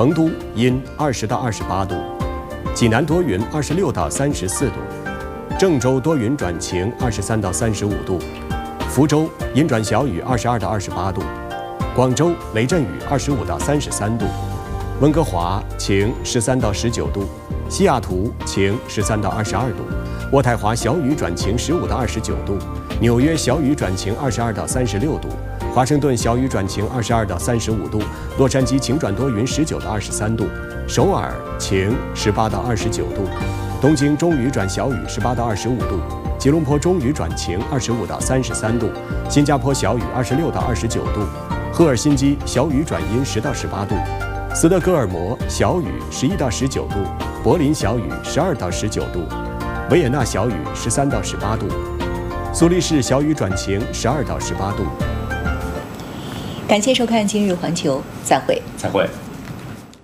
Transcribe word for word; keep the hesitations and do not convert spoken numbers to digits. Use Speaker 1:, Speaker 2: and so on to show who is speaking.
Speaker 1: 成都阴二十到二十八度，济南多云二十六到三十四度，郑州多云转晴二十三到三十五度，福州阴转小雨二十二到二十八度，广州雷阵雨二十五到三十三度，温哥华晴十三到十九度，西雅图晴十三到二十二度，渥太华小雨转晴十五到二十九度，纽约小雨转晴二十二到三十六度，华盛顿小雨转晴二十二到三十五度，洛杉矶晴转多云十九到二十三度，首尔晴十八到二十九度，东京中雨转小雨十八到二十五度，吉隆坡中雨转晴二十五到三十三度，新加坡小雨二十六到二十九度，赫尔辛基小雨转阴十到十八度，斯德哥尔摩小雨十一到十九度，柏林小雨十二到十九度，维也纳小雨十三到十八度，苏黎世小雨转晴十二到十八度。
Speaker 2: 感谢收看今日环球，再会。
Speaker 3: 再会。